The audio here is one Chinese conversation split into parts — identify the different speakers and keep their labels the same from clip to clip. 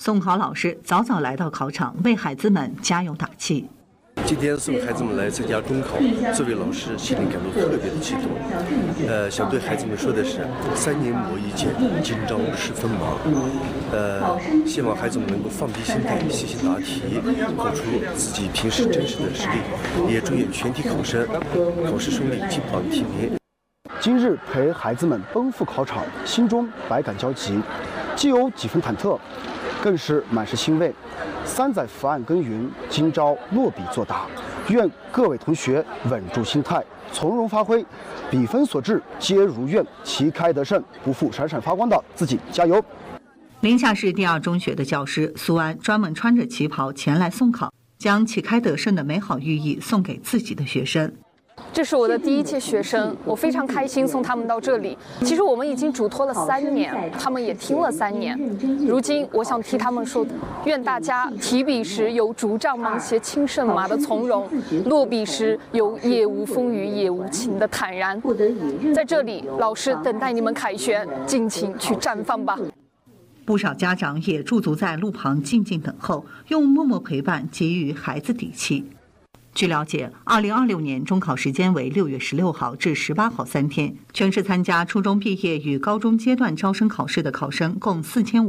Speaker 1: 送考老师早早来到考场，为孩子们加油打气。
Speaker 2: 今天送孩子们来参加中考，作为老师心里感到特别的激动。想对孩子们说的是，3年磨一剑，今朝10分忙。希望孩子们能够放低心态，细心答题，考出自己平时真实的实力。也祝愿全体考生考试顺利，金榜题名。
Speaker 3: 今日陪孩子们奔赴考场，心中百感交集，既有几分忐忑，更是满是欣慰。3载伏案耕耘，今朝落笔作答。愿各位同学稳住心态，从容发挥，比分所致皆如愿，旗开得胜，不负闪闪发光的自己，加油！
Speaker 1: 临夏市第2中学的教师苏安专门穿着旗袍前来送考，将旗开得胜的美好寓意送给自己的学生。
Speaker 4: 这是我的第1届学生，我非常开心送他们到这里。其实我们已经嘱托了3年，他们也听了3年。如今我想替他们说，愿大家提笔时有竹杖芒鞋轻胜马的从容，落笔时有夜无风雨夜无晴的坦然。在这里，老师等待你们凯旋，尽情去绽放吧。
Speaker 1: 不少家长也驻足在路旁静静等候，用默默陪伴给予孩子底气。据了解，2026年中考时间为6月16号至18号3天，全市参加初中毕业与高中阶段招生考试的考生共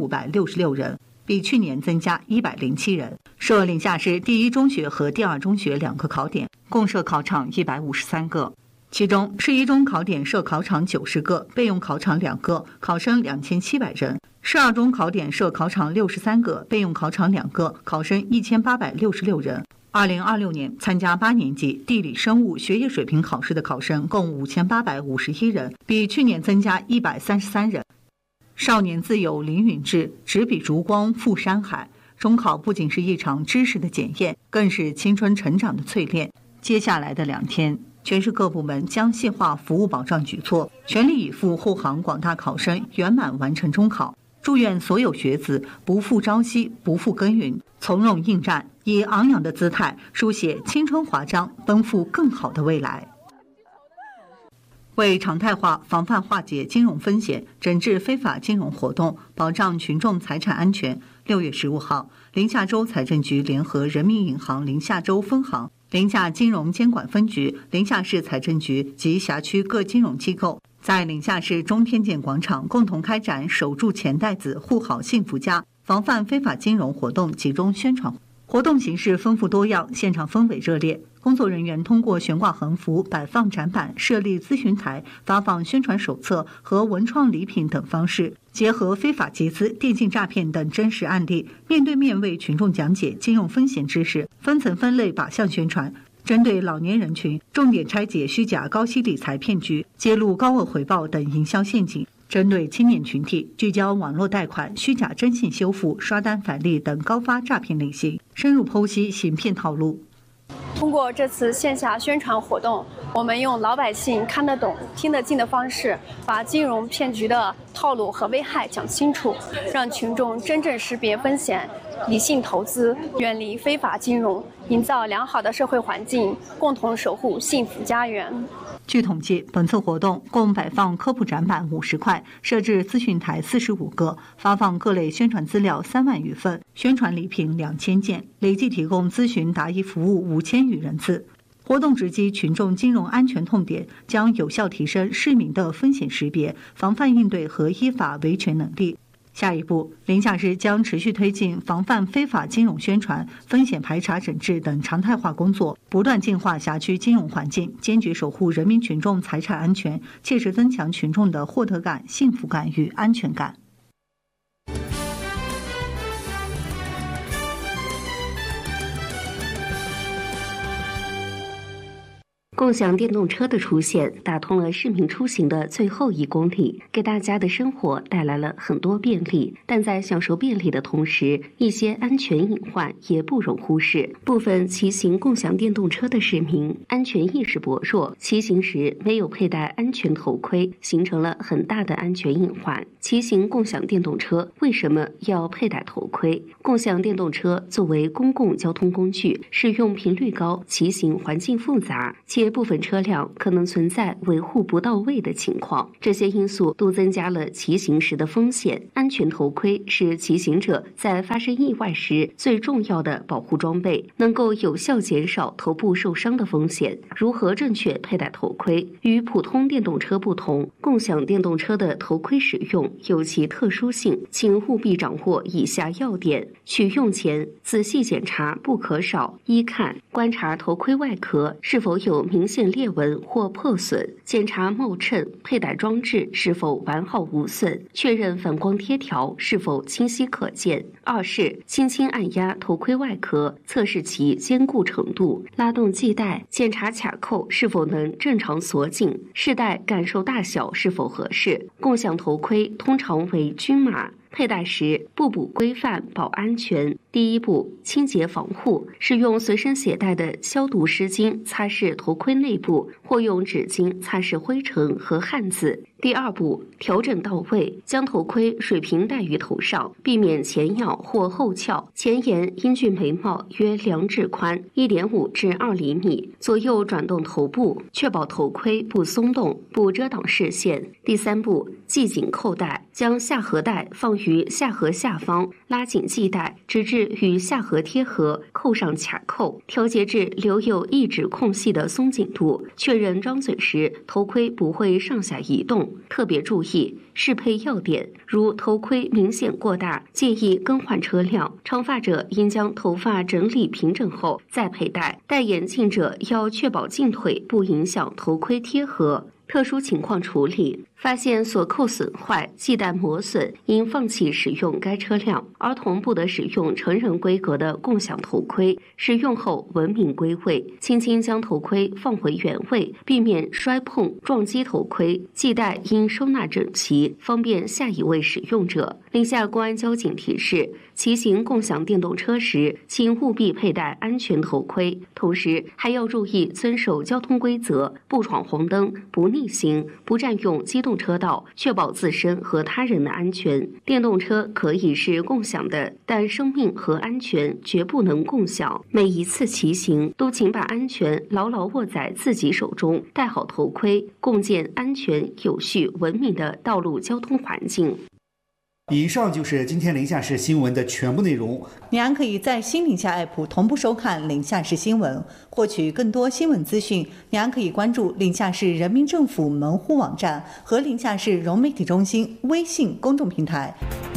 Speaker 1: 4566人，比去年增加107人。设临夏市第1中学和第2中学2个考点，共设考场153个。其中，市1中考点设考场90个，备用考场2个，考生2700人；市2中考点设考场63个，备用考场2个，考生1866人。2026年参加8年级地理生物学业水平考试的考生共5851人，比去年增加133人。少年自有凌云志，执笔烛光赴山海。中考不仅是一场知识的检验，更是青春成长的淬炼。接下来的2天，全市各部门将细化服务保障举措，全力以赴护航广大考生圆满完成中考。祝愿所有学子不负朝夕，不负耕耘，从容应战，以昂扬的姿态书写青春华章，奔赴更好的未来。为常态化防范化解金融风险，整治非法金融活动，保障群众财产安全，6月15号，临夏州财政局联合人民银行临夏州分行、临夏金融监管分局、临夏市财政局及辖区各金融机构，在临夏市中天健广场共同开展守住钱袋子，护好幸福家，防范非法金融活动集中宣传。活动形式丰富多样，现场氛围热烈。工作人员通过悬挂横幅、摆放展板、设立咨询台、发放宣传手册和文创礼品等方式，结合非法集资、电信诈骗等真实案例，面对面为群众讲解金融风险知识，分层分类靶向宣传。针对老年人群，重点拆解虚假高息理财骗局，揭露高额回报等营销陷阱；针对青年群体，聚焦网络贷款、虚假征信修复、刷单返利等高发诈骗类型，深入剖析行骗套路。
Speaker 5: 通过这次线下宣传活动，我们用老百姓看得懂、听得进的方式，把金融骗局的套路和危害讲清楚，让群众真正识别风险，理性投资，远离非法金融，营造良好的社会环境，共同守护幸福家园。
Speaker 1: 据统计，本次活动共摆放科普展板50块，设置咨询台45个，发放各类宣传资料3万余份，宣传礼品2000件，累计提供咨询答疑服务5000余人次。活动直击群众金融安全痛点，将有效提升市民的风险识别、防范应对和依法维权能力。下一步，临夏市将持续推进防范非法金融宣传、风险排查整治等常态化工作，不断净化辖区金融环境，坚决守护人民群众财产安全，切实增强群众的获得感、幸福感与安全感。
Speaker 6: 共享电动车的出现，打通了市民出行的最后1公里，给大家的生活带来了很多便利。但在享受便利的同时，一些安全隐患也不容忽视。部分骑行共享电动车的市民安全意识薄弱，骑行时没有佩戴安全头盔，形成了很大的安全隐患。骑行共享电动车为什么要佩戴头盔？共享电动车作为公共交通工具，使用频率高，骑行环境复杂，且部分车辆可能存在维护不到位的情况，这些因素都增加了骑行时的风险。安全头盔是骑行者在发生意外时最重要的保护装备，能够有效减少头部受伤的风险。如何正确佩戴头盔？与普通电动车不同，共享电动车的头盔使用有其特殊性，请务必掌握以下要点：取用前仔细检查不可少。一看，观察头盔外壳是否有明显裂纹或破损，检查帽衬、佩戴装置是否完好无损，确认反光贴条是否清晰可见。二是轻轻按压头盔外壳，测试其坚固程度，拉动系带，检查卡扣是否能正常锁紧，试戴感受大小是否合适。共享头盔通常为均码，佩戴时步步规范，保安全。第一步，清洁防护，使用随身携带的消毒湿巾擦拭头盔内部，或用纸巾擦拭灰尘和汗渍。第二步，调整到位，将头盔水平戴于头上，避免前仰或后翘，前沿英俊眉毛约2指宽，1.5至2厘米，左右转动头部，确保头盔不松动，不遮挡视线。第三步，系紧扣带，将下颌带放于下颌下方，拉紧系带，直至与下颌贴合，扣上卡扣，调节至留有1指空隙的松紧度，确认张嘴时头盔不会上下移动。特别注意适配要点，如头盔明显过大，建议更换车辆。长发者应将头发整理平整后再佩戴，戴眼镜者要确保镜腿不影响头盔贴合。特殊情况处理，发现锁扣损坏、系带磨损，应放弃使用该车辆。儿童不得使用成人规格的共享头盔，使用后文明归位，轻轻将头盔放回原位，避免摔碰、撞击头盔。系带应收纳整齐，方便下一位使用者。临夏公安交警提示：骑行共享电动车时，请务必佩戴安全头盔，同时还要注意遵守交通规则，不闯红灯，不逆行，不占用机动车道，确保自身和他人的安全。电动车可以是共享的，但生命和安全绝不能共享。每一次骑行都请把安全牢牢握在自己手中，戴好头盔，共建安全、有序、文明的道路交通环境。
Speaker 7: 以上就是今天宁夏市新闻的全部内容。
Speaker 1: 你还可以在新宁夏 APP 同步收看宁夏市新闻，获取更多新闻资讯。你还可以关注宁夏市人民政府门户网站和宁夏市融媒体中心微信公众平台。